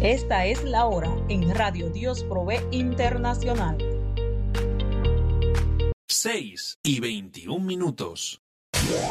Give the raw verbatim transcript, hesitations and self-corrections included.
Esta es la hora en Radio Dios Provee Internacional. seis y veintiún minutos.